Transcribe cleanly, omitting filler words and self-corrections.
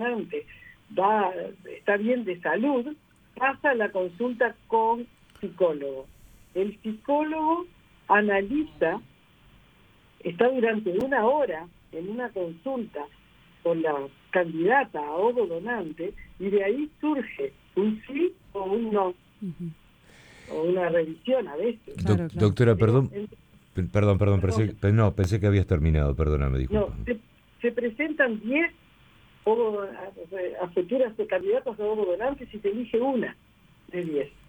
donante está bien de salud, pasa a la consulta con psicólogo. El psicólogo analiza, está durante 1 hora en una consulta con la candidata a ovo donante, y de ahí surge un sí o un no, o una revisión a veces. Claro. Doctora, perdón, No, pensé que habías terminado, perdóname, disculpa. se presentan 10 a futuras candidatas a ovo donantes y se elige una de 10.